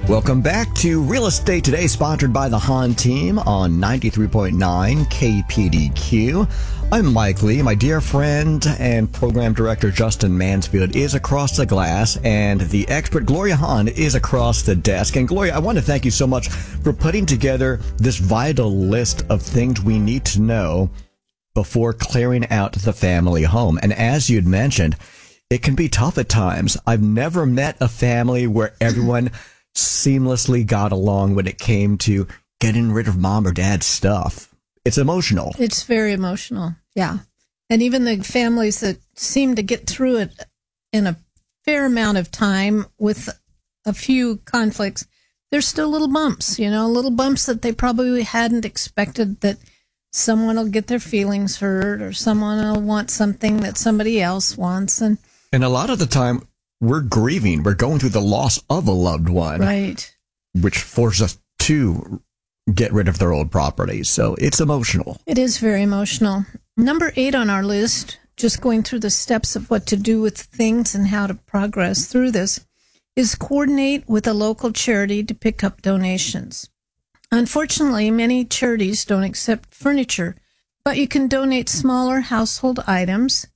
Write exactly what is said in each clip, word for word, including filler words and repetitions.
Welcome back to Real Estate Today, sponsored by the Hahn team on ninety-three point nine K P D Q. I'm Mike Lee. My dear friend and program director Justin Mansfield is across the glass, and the expert Gloria Hahn is across the desk. And Gloria, I want to thank you so much for putting together this vital list of things we need to know before clearing out the family home. And as you'd mentioned, it can be tough at times. I've never met a family where everyone seamlessly got along when it came to getting rid of mom or dad's stuff. It's emotional. It's very emotional, yeah. And even the families that seem to get through it in a fair amount of time with a few conflicts, there's still little bumps, you know, little bumps that they probably hadn't expected, that someone will get their feelings hurt or someone will want something that somebody else wants. And, and a lot of the time, we're grieving. We're going through the loss of a loved one. Right. Which forces us to get rid of their old properties. So it's emotional. It is very emotional. Number eight on our list, just going through the steps of what to do with things and how to progress through this, is coordinate with a local charity to pick up donations. Unfortunately, many charities don't accept furniture, but you can donate smaller household items,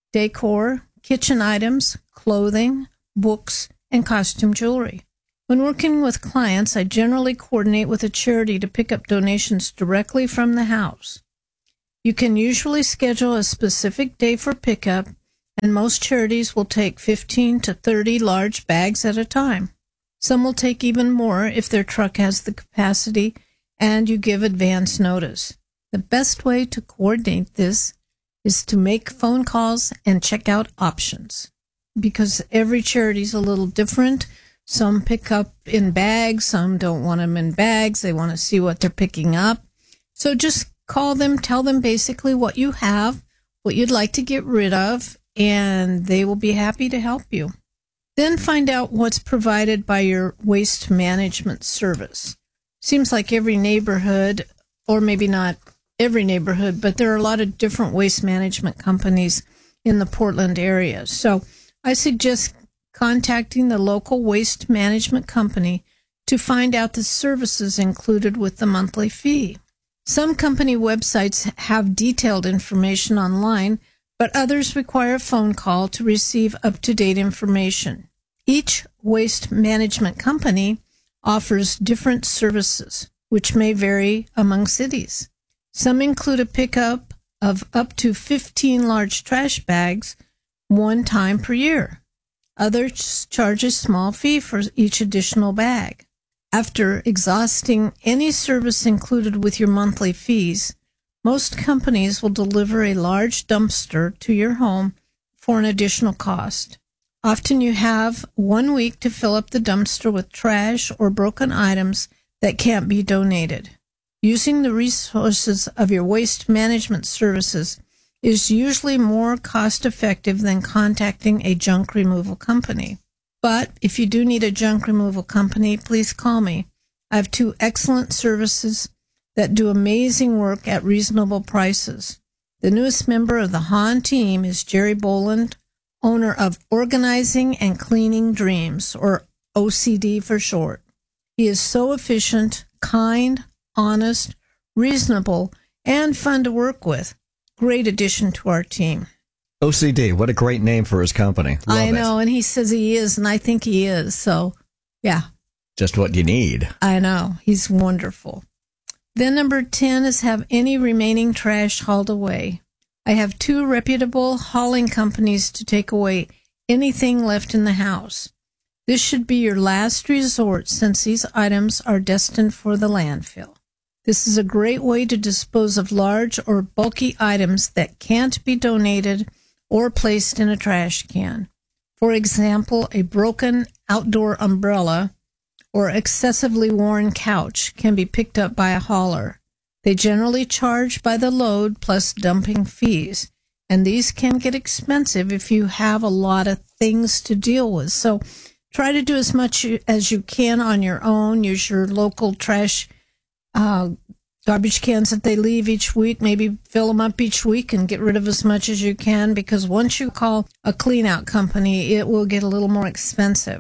decor, kitchen items, clothing, books, and costume jewelry. When working with clients, I generally coordinate with a charity to pick up donations directly from the house. You can usually schedule a specific day for pickup, and most charities will take fifteen to thirty large bags at a time. Some will take even more if their truck has the capacity and you give advance notice. The best way to coordinate this is to make phone calls and check out options, because every charity is a little different. Some pick up in bags, some don't want them in bags. They want to see what they're picking up. So just call them, tell them basically what you have, what you'd like to get rid of, and they will be happy to help you. Then find out what's provided by your waste management service. Seems like every neighborhood, or maybe not every neighborhood, but there are a lot of different waste management companies in the Portland area. So I suggest contacting the local waste management company to find out the services included with the monthly fee. Some company websites have detailed information online, but others require a phone call to receive up-to-date information. Each waste management company offers different services, which may vary among cities. Some include a pickup of up to fifteen large trash bags one time per year. Others charge a small fee for each additional bag. After exhausting any service included with your monthly fees, most companies will deliver a large dumpster to your home for an additional cost. Often you have one week to fill up the dumpster with trash or broken items that can't be donated. Using the resources of your waste management services is usually more cost-effective than contacting a junk removal company. But if you do need a junk removal company, please call me. I have two excellent services that do amazing work at reasonable prices. The newest member of the Hahn team is Jerry Boland, owner of Organizing and Cleaning Dreams, or O C D for short. He is so efficient, kind, honest, reasonable, and fun to work with. Great addition to our team. O C D, what a great name for his company. Love I know, it. and he says he is, and I think he is. So, yeah. Just what you need. I know. He's wonderful. Then number ten is have any remaining trash hauled away. I have two reputable hauling companies to take away anything left in the house. This should be your last resort since these items are destined for the landfill. This is a great way to dispose of large or bulky items that can't be donated or placed in a trash can. For example, a broken outdoor umbrella or excessively worn couch can be picked up by a hauler. They generally charge by the load plus dumping fees, and these can get expensive if you have a lot of things to deal with. So try to do as much as you can on your own. Use your local trash uh, garbage cans that they leave each week. Maybe fill them up each week and get rid of as much as you can, because once you call a clean out company, it will get a little more expensive.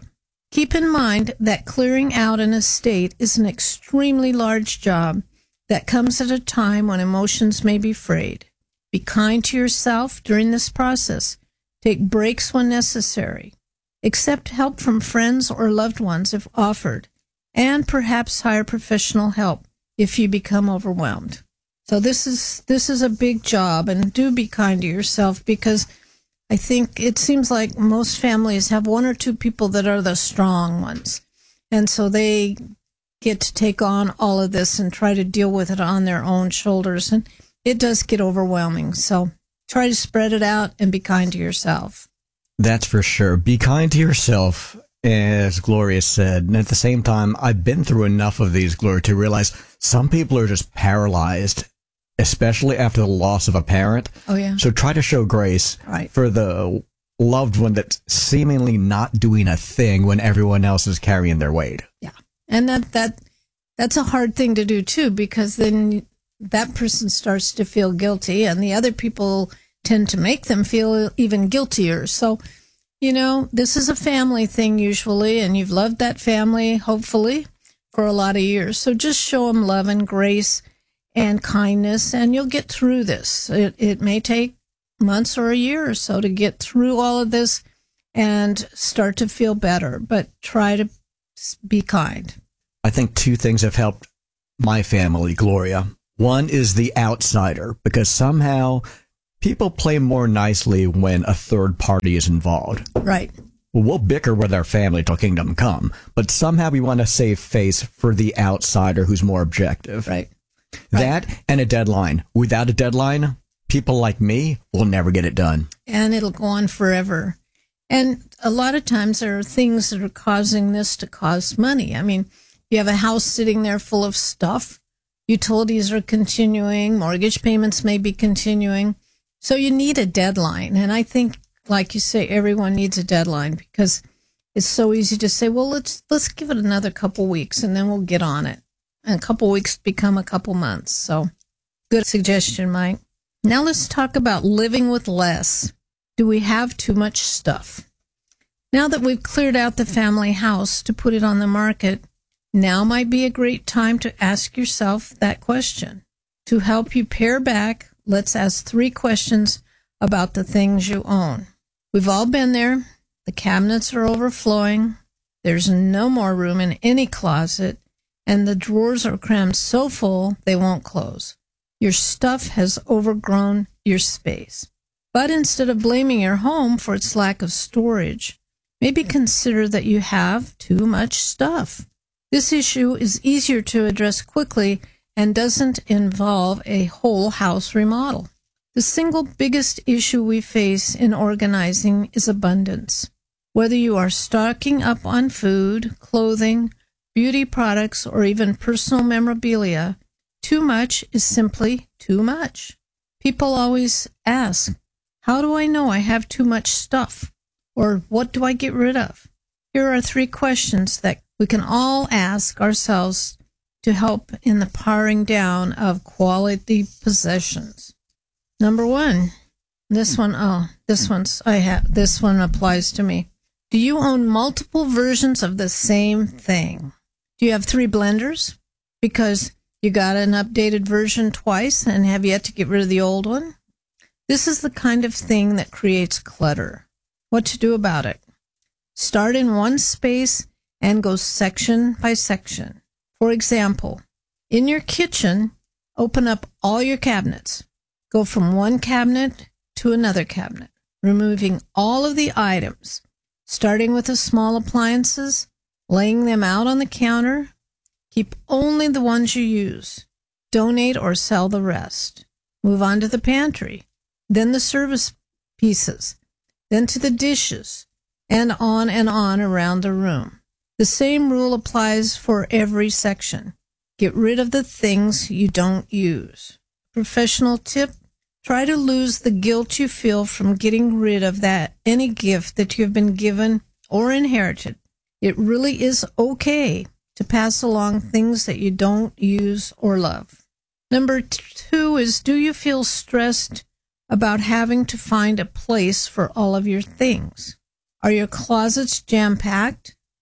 Keep in mind that clearing out an estate is an extremely large job that comes at a time when emotions may be frayed. Be kind to yourself during this process. Take breaks when necessary. Accept help from friends or loved ones if offered, and perhaps hire professional help if you become overwhelmed. So this is this is a big job, and do be kind to yourself, because I think it seems like most families have one or two people that are the strong ones, and so they get to take on all of this and try to deal with it on their own shoulders, and it does get overwhelming. So try to spread it out and be kind to yourself. That's for sure. Be kind to yourself, as Gloria said. And at the same time, I've been through enough of these, Gloria, to realize some people are just paralyzed, especially after the loss of a parent. Oh, yeah. So try to show grace Right. for the loved one that's seemingly not doing a thing when everyone else is carrying their weight. Yeah. And that, that that's a hard thing to do, too, because then that person starts to feel guilty, and the other people tend to make them feel even guiltier. So, you know, this is a family thing usually, and you've loved that family, hopefully, for a lot of years. So just show them love and grace and kindness, and you'll get through this. It, it may take months or a year or so to get through all of this and start to feel better, but try to be kind. I think two things have helped my family, Gloria. One is the outsider, because somehow people play more nicely when a third party is involved. Right. Well, we'll bicker with our family till kingdom come, but somehow we want to save face for the outsider who's more objective. Right. That and a deadline. Without a deadline, people like me will never get it done. And it'll go on forever. And a lot of times there are things that are causing this to cost money. I mean, you have a house sitting there full of stuff. Utilities are continuing. Mortgage payments may be continuing. So you need a deadline. And I think, like you say, everyone needs a deadline, because it's so easy to say, well, let's let's give it another couple weeks and then we'll get on it. And a couple weeks become a couple months. So good suggestion, Mike. Now let's talk about living with less. Do we have too much stuff? Now that we've cleared out the family house to put it on the market, now might be a great time to ask yourself that question. To help you pare back, let's ask three questions about the things you own. We've all been there. The cabinets are overflowing. There's no more room in any closet, and the drawers are crammed so full they won't close. Your stuff has overgrown your space. But instead of blaming your home for its lack of storage, maybe consider that you have too much stuff. This issue is easier to address quickly and doesn't involve a whole house remodel. The single biggest issue we face in organizing is abundance. Whether you are stocking up on food, clothing, beauty products, or even personal memorabilia, too much is simply too much. People always ask, how do I know I have too much stuff? Or what do I get rid of? Here are three questions that we can all ask ourselves to help in the paring down of quality possessions. Number one, this one, oh, this one's, I have, this one applies to me. Do you own multiple versions of the same thing? Do you have three blenders? Because you got an updated version twice and have yet to get rid of the old one? This is the kind of thing that creates clutter. What to do about it? Start in one space and go section by section. For example, in your kitchen, open up all your cabinets. Go from one cabinet to another cabinet, removing all of the items, starting with the small appliances, laying them out on the counter. Keep only the ones you use. Donate or sell the rest. Move on to the pantry, then the service pieces, then to the dishes, and on and on around the room. The same rule applies for every section. Get rid of the things you don't use. Professional tip, try to lose the guilt you feel from getting rid of that any gift that you've been given or inherited. It really is okay to pass along things that you don't use or love. Number two is, do you feel stressed about having to find a place for all of your things? Are your closets jam-packed?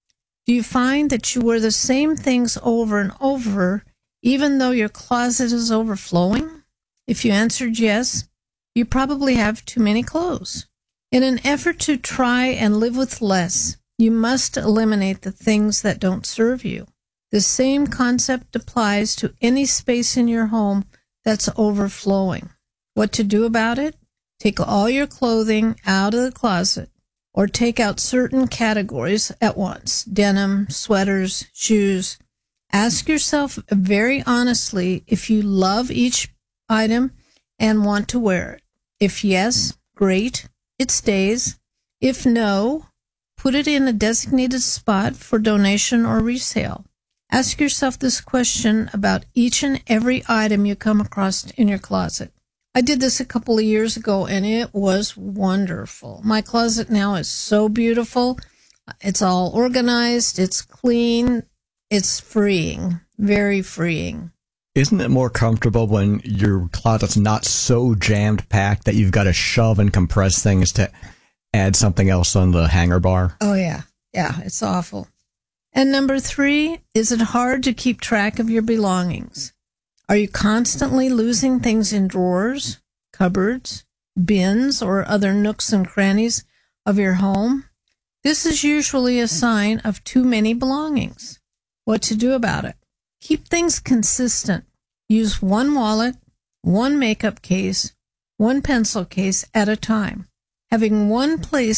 Do you find that you wear the same things over and over, even though your closet is overflowing? If you answered yes, you probably have too many clothes. In an effort to try and live with less, you must eliminate the things that don't serve you. The same concept applies to any space in your home that's overflowing. What to do about it? Take all your clothing out of the closet, or take out certain categories at once: denim, sweaters, shoes. Ask yourself very honestly if you love each item and want to wear it. If yes, great, it stays. If no, put it in a designated spot for donation or resale. Ask yourself this question about each and every item you come across in your closet. I did this a couple of years ago, and it was wonderful. My closet now is so beautiful. It's all organized. It's clean. It's freeing, very freeing. Isn't it more comfortable when your closet's not so jammed packed that you've got to shove and compress things to add something else on the hanger bar? Oh, yeah. Yeah, it's awful. And number three, is it hard to keep track of your belongings? Are you constantly losing things in drawers, cupboards, bins, or other nooks and crannies of your home? This is usually a sign of too many belongings. What to do about it? Keep things consistent. Use one wallet, one makeup case, one pencil case at a time. Having one place